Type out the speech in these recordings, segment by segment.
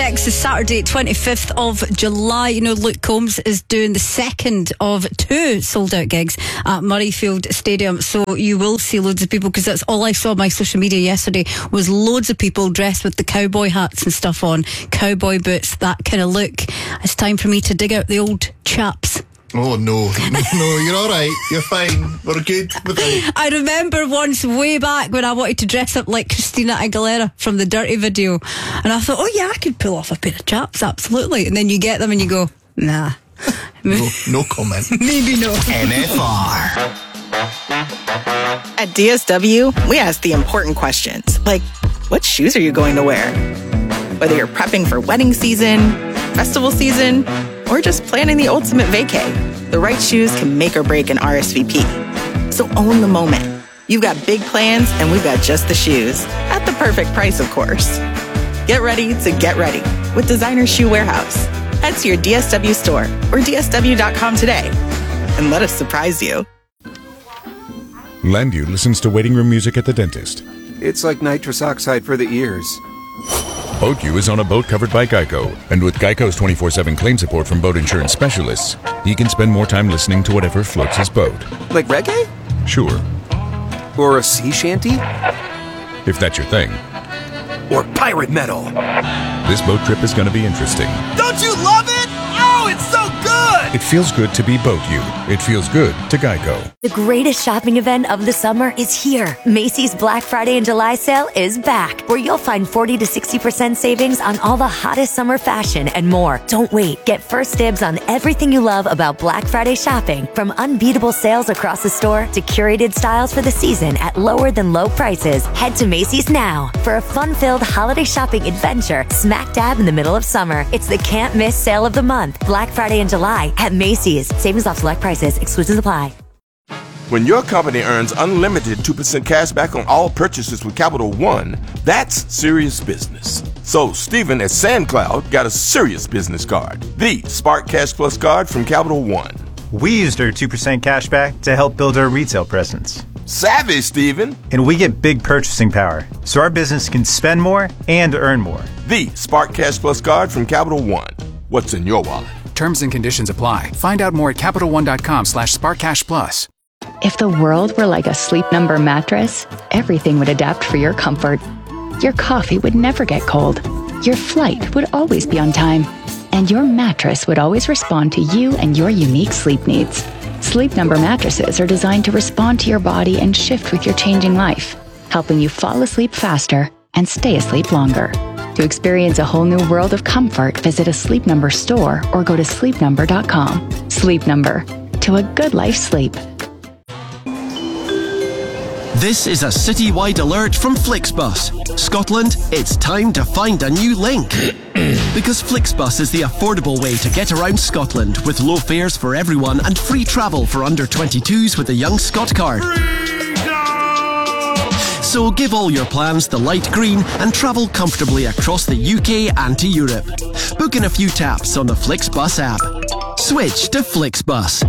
X is Saturday, 25th of July. You know, Luke Combs is doing the second of 2 sold-out gigs at Murrayfield Stadium. So you will see loads of people, because that's all I saw on my social media yesterday, was loads of people dressed with the cowboy hats and stuff on, cowboy boots, that kind of look. It's time for me to dig out the old chaps. Oh no, you're alright, you're fine, we're good without. I remember once way back when I wanted to dress up like Christina Aguilera from the Dirty video, and I thought, oh yeah, I could pull off a pair of chaps, absolutely. And then you get them and you go, nah. No comment. Maybe no. MFR. At DSW, we ask the important questions, like, what shoes are you going to wear? Whether you're prepping for wedding season, festival season, or just planning the ultimate vacay, the right shoes can make or break an RSVP. So own the moment. You've got big plans, and we've got just the shoes. At the perfect price, of course. Get ready to get ready with Designer Shoe Warehouse. Head to your DSW store or DSW.com today and let us surprise you. Landu listens to waiting room music at the dentist. It's like nitrous oxide for the ears. BoatU is on a boat covered by Geico, and with Geico's 24/7 claim support from boat insurance specialists, he can spend more time listening to whatever floats his boat. Like reggae? Sure. Or a sea shanty? If that's your thing. Or pirate metal? This boat trip is going to be interesting. Don't you love it? Oh, it's so good! It feels good to be BoatU. It feels good to Geico. The greatest shopping event of the summer is here. Macy's Black Friday and July sale is back, where you'll find 40 to 60% savings on all the hottest summer fashion and more. Don't wait. Get first dibs on everything you love about Black Friday shopping, from unbeatable sales across the store to curated styles for the season at lower than low prices. Head to Macy's now for a fun-filled holiday shopping adventure smack dab in the middle of summer. It's the can't miss sale of the month. Black Friday and July at Macy's. Savings off select prices. Exclusions apply. When your company earns unlimited 2% cash back on all purchases with Capital One, that's serious business. So Stephen at SandCloud got a serious business card, the Spark Cash Plus card from Capital One. We used our 2% cash back to help build our retail presence. Savvy, Stephen. And we get big purchasing power, so our business can spend more and earn more. The Spark Cash Plus card from Capital One. What's in your wallet? Terms and conditions apply. Find out more at CapitalOne.com/SparkCashPlus. If the world were like a Sleep Number mattress, everything would adapt for your comfort. Your coffee would never get cold. Your flight would always be on time. And your mattress would always respond to you and your unique sleep needs. Sleep Number mattresses are designed to respond to your body and shift with your changing life, helping you fall asleep faster and stay asleep longer. To experience a whole new world of comfort, visit a Sleep Number store or go to sleepnumber.com. Sleep Number. To a good life's sleep. This is a citywide alert from Flixbus. Scotland, it's time to find a new link. Because Flixbus is the affordable way to get around Scotland, with low fares for everyone and free travel for under 22s with a Young Scot card. So give all your plans the light green and travel comfortably across the UK and to Europe. Book in a few taps on the Flixbus app. Switch to Flixbus.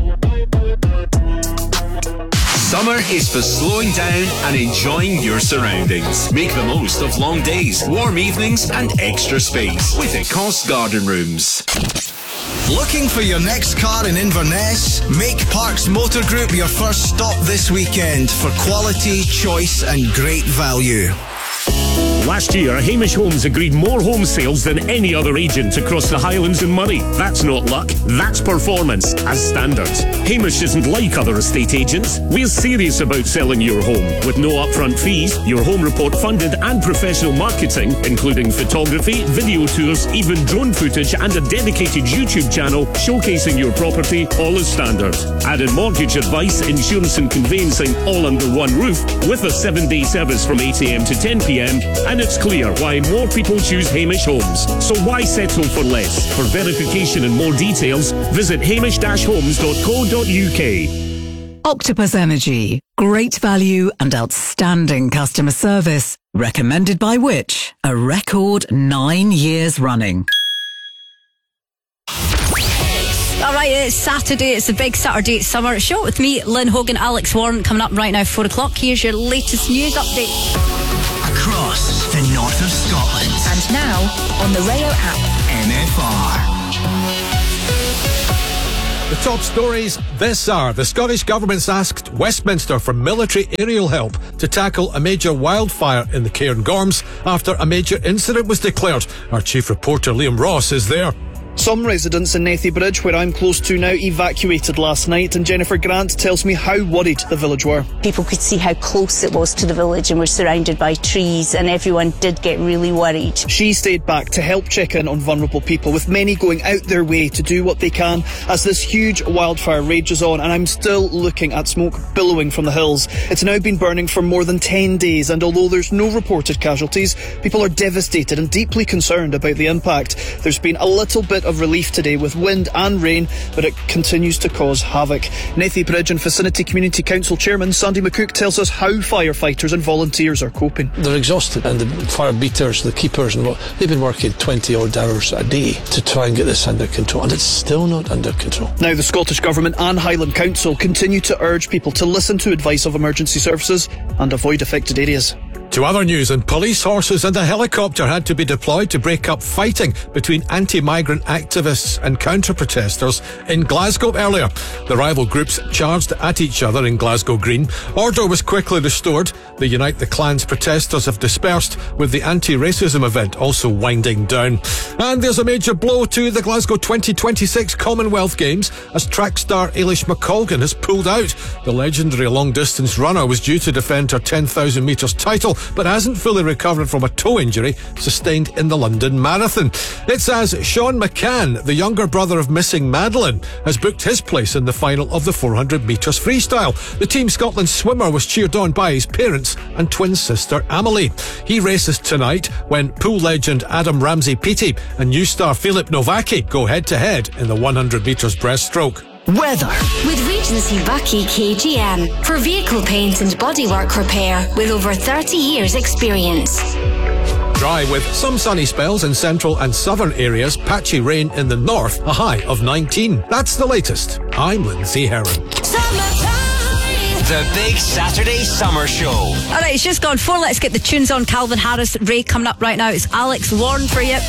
Summer is for slowing down and enjoying your surroundings. Make the most of long days, warm evenings and extra space with Ecosse Garden Rooms. Looking for your next car in Inverness? Make Parks Motor Group your first stop this weekend for quality, choice and great value. Last year, Hamish Homes agreed more home sales than any other agent across the Highlands and Moray. That's not luck, that's performance, as standard. Hamish isn't like other estate agents. We're serious about selling your home. With no upfront fees, your home report funded and professional marketing, including photography, video tours, even drone footage and a dedicated YouTube channel showcasing your property, all as standard. Added mortgage advice, insurance and conveyancing all under one roof, with a 7-day service from 8 a.m. to 10 p.m. And it's clear why more people choose Hamish Homes. So why settle for less? For verification and more details, visit hamish-homes.co.uk. Octopus Energy. Great value and outstanding customer service. Recommended by which? A record 9 years running. All right, it's Saturday. It's a big Saturday summer show with me, Lynn Hogan, Alex Warren, coming up right now, 4 o'clock. Here's your latest news update. Across Ross, the north of Scotland. And now, on the Rayo app. MFR. The top stories this hour. The Scottish Government's asked Westminster for military aerial help to tackle a major wildfire in the Cairngorms after a major incident was declared. Our chief reporter Liam Ross is there. Some residents in Nethy Bridge, where I'm close to now, evacuated last night, and Jennifer Grant tells me how worried the village were. People could see how close it was to the village and were surrounded by trees, and everyone did get really worried. She stayed back to help check in on vulnerable people, with many going out their way to do what they can as this huge wildfire rages on, and I'm still looking at smoke billowing from the hills. It's now been burning for more than 10 days, and although there's no reported casualties, people are devastated and deeply concerned about the impact. There's been a little bit of relief today with wind and rain, but it continues to cause havoc. Nethy Bridge and Vicinity Community Council Chairman Sandy McCook tells us how firefighters and volunteers are coping. They're exhausted, and the fire beaters, the keepers, and they've been working 20 odd hours a day to try and get this under control, and it's still not under control. Now the Scottish Government and Highland Council continue to urge people to listen to advice of emergency services and avoid affected areas. To other news, and police horses and a helicopter had to be deployed to break up fighting between anti-migrant activists and counter-protesters in Glasgow earlier. The rival groups charged at each other in Glasgow Green. Order was quickly restored. The Unite the Clans protesters have dispersed, with the anti-racism event also winding down. And there's a major blow to the Glasgow 2026 Commonwealth Games as track star Eilish McColgan has pulled out. The legendary long-distance runner was due to defend her 10,000 metres title, but hasn't fully recovered from a toe injury sustained in the London Marathon. It's as Sean McCann, the younger brother of missing Madeline, has booked his place in the final of the 400 metres freestyle. The Team Scotland swimmer was cheered on by his parents and twin sister Amelie. He races tonight when pool legend Adam Ramsey-Peaty and new star Filip Novaki go head-to-head in the 100 metres breaststroke. Weather. With Regency Bucky KGM for vehicle paint and bodywork repair with over 30 years experience. Dry with some sunny spells in central and southern areas, patchy rain in the north, a high of 19. That's the latest. I'm Lindsay Heron. The Big Saturday Summer Show. Alright, it's just gone 4. Let's get the tunes on. Calvin Harris, Ray coming up right now. It's Alex Warren for you.